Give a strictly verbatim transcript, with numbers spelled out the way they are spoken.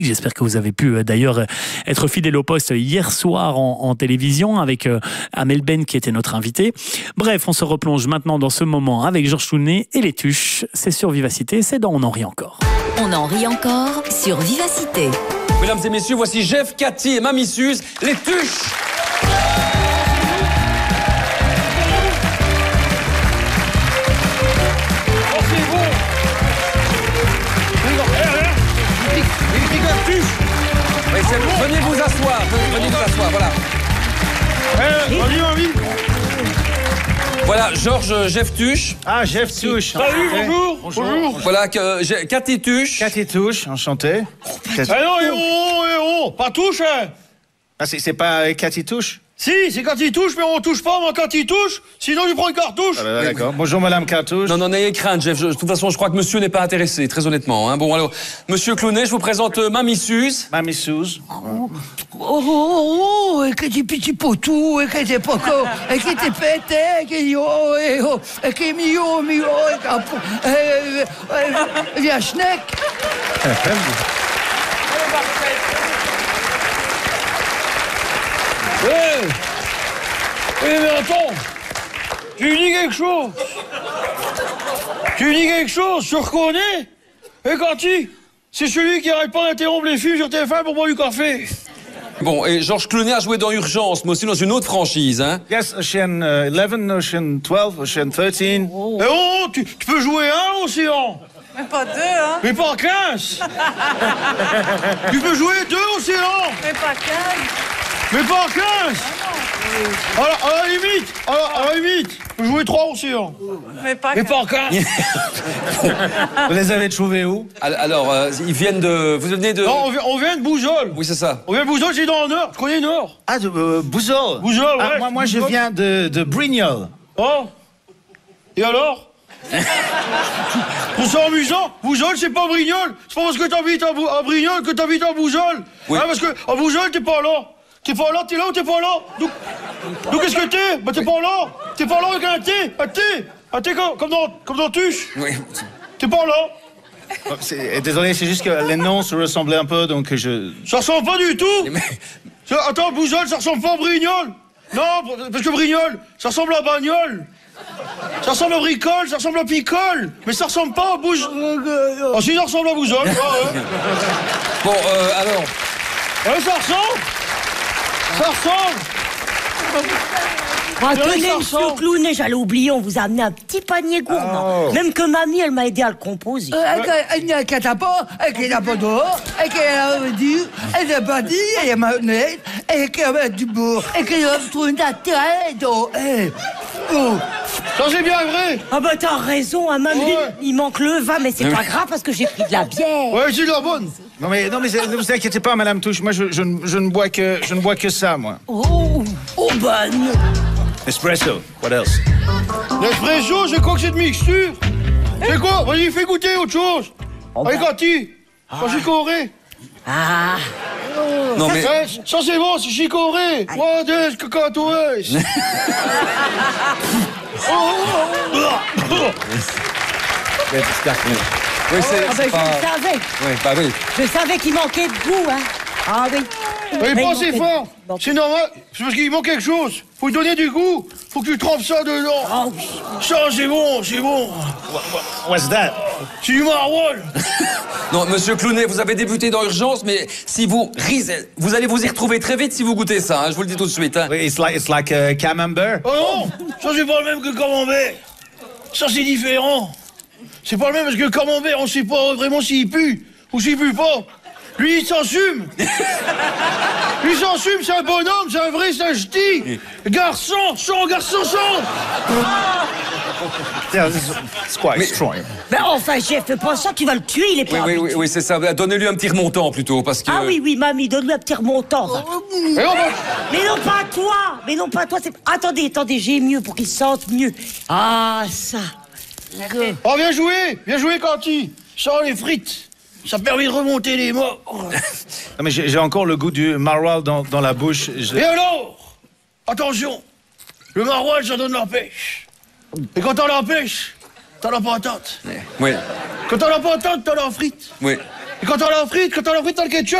J'espère que vous avez pu euh, d'ailleurs être fidèle au poste hier soir en, en télévision avec euh, Amel Ben qui était notre invité. Bref, on se replonge maintenant dans ce moment avec Georges Clooney et les Tuches. C'est sur Vivacité, c'est dans On en rit encore. On en rit encore sur Vivacité. Mesdames et messieurs, voici Jeff, Cathy et Mamie Suze, les Tuches. Venez vous asseoir, venez vous asseoir, voilà. Eh, vas-y, mamie. Voilà, Georges Jeff Tuche. Ah, Jeff Tuche. Salut, bonjour. Bonjour. Voilà, que, j'ai- Cathy Tuche. Cathy Touche, enchanté. Cathy- Eh non, eh oh, eh oh, pas touche, hein. Ah, c'est c'est pas Cathy Touche? Si, c'est quand il touche, mais on touche pas, moi, quand il touche, sinon je prends une cartouche. Ah, bah, d'accord. Bonjour, madame Cartouche. Non, non, n'ayez crainte, Jeff. Je- de toute façon, je crois que monsieur n'est pas intéressé, très honnêtement. Hein. Bon, alors, monsieur Clooney, je vous présente euh, Mamie Suze. Mamie Suze. Oh, oh, oh, et que des petits potou, et que des poco, et que des pétés, et que yo, et oh, et que mio, mio, et que, et, et, et, et, schneck. Eh, eh, mais attends, tu lui dis quelque chose. Tu lui dis quelque chose, tu reconnais. Et Cathy, c'est celui qui arrête pas d'interrompre les films sur T F un pour boire du café. Bon, et Georges Clooney a joué dans Urgence, mais aussi dans une autre franchise. Hein. Yes, Ocean uh, eleven, Ocean twelve, Ocean thirteen. Eh oh, tu, tu peux jouer un océan. Même pas deux, hein? Mais pas quinze. Tu peux jouer deux océans. Même pas quinze. Mais pas quinze. À la, à la limite, à la, à la limite, tu peux jouer trois océans. Mais pas Mais quinze. pas quinze. Vous les avez trouvés où? Al- Alors, euh, ils viennent de... Vous venez de... Non, on vient, on vient de Bouzol. Oui, c'est ça. On vient de Bouzol, c'est dans le Nord. Tu connais le Nord? Ah, de euh, Bouzol. Bouzol, ouais. Ah, moi, moi, je Bouzol. viens de, de Brignoles. Oh. Et alors? Pour ça amusant, Bouzol, c'est pas Brignoles. C'est pas parce que t'habites à, Bou- à Brignoles que t'habites à Bouzol. Oui. Hein, parce que à Bouzol, t'es pas là. T'es pas là, t'es là ou t'es pas là? Donc, donc qu'est-ce que t'es? Bah t'es pas là. T'es pas là avec un T. Un T. Un T comme, comme dans, comme dans Tuche. Oui. T'es pas là. Oh, c'est- désolé, c'est juste que les noms se ressemblaient un peu, donc je... Ça ressemble pas du tout. Mais- Ça- attends, Bouzol, ça ressemble pas à Brignoles. Non, parce que Brignoles, ça ressemble à Bagnole. Ça ressemble à Bricole, ça ressemble à Picole. Mais ça ressemble pas à Bouge... Ah si, ça ressemble à Bouzol. Ouais, ouais. Bon, euh, alors... Ouais, ça ressemble. Ça ressemble. Ah, C'est vrai que tenez, ça monsieur ressemble. Clooney, j'allais oublier, on vous a amené un petit panier gourmand. Oh. Même que mamie, elle m'a aidé à le composer. Elle n'a qu'à pas, elle n'a pas d'or, elle a dit, elle a pas dit, elle a mayonnaise, elle a du beurre, elle a trouvé une tête, oh. Ça, c'est bien vrai. Ah bah t'as raison, hein, mamie, Ouais. il manque le vin, mais c'est pas grave parce que j'ai pris de la bière. Ouais, c'est de la bonne. Non, mais, non, mais ne vous inquiétez pas, madame Touche. Moi, je, je, ne- je, ne bois que, je ne bois que ça, moi. Oh, oh bah non. Espresso. What else? L'espresso, c'est quoi que cette mixture? C'est quoi? Vas-y, fais goûter autre chose. Allez, Cathy. Pas chicoré. Ah, Non, mais... Ouais, ça, c'est bon, c'est chicoré. What is cacatoès? Oui, c'est ah bah, c'est je pas... le savais, Oui, bah oui. je savais qu'il manquait de goût, hein. Ah oui. Mais Mais pas il assez manquait- fort. Bon. C'est normal. C'est parce qu'il manque quelque chose. Faut lui donner du goût. Faut que tu trempes ça dedans. Ah oui. Ça, c'est bon, c'est bon. What's that? C'est du maroilles. Non, monsieur Clooney, vous avez débuté dans Urgence, mais si vous risez, vous allez vous y retrouver très vite si vous goûtez ça, hein, je vous le dis tout de suite. Hein. Oui, it's like, it's like a camembert. Oh non, ça c'est pas le même que camembert. Ça c'est différent. C'est pas le même parce que camembert, on sait pas vraiment s'il pue ou s'il pue pas. Lui, il s'assume. Lui, il s'assume, c'est un bonhomme, c'est un vrai, c'est un ch'ti. Garçon, sang, garçon, sang. Yeah, it's, it's quite Mais- strong. Mais enfin, chef, fais pas ça, tu vas le tuer, il est Oui, pas oui, oui, habitué. oui, c'est ça. Donnez-lui un petit remontant plutôt, parce que... Ah oui, oui, mamie, donne-lui un petit remontant. ça. Et on va... Mais non pas à toi, mais non pas à toi. c'est- Attendez, attendez, j'ai mieux pour qu'il se sente mieux. Ah, ça. Oh, viens jouer, viens jouer, Cathy. Ça, les frites, ça permet de remonter les morts. Non, mais j'ai j'ai encore le goût du maroilles dans, dans la bouche. Je- Et alors, attention, le maroilles, ça donne la pêche. Et quand t'as la pêche, t'as la patate. Oui, Quand t'as la patate, t'as la frite. oui. Et quand on l'a frites, quand on l'a frites dans le ketchup,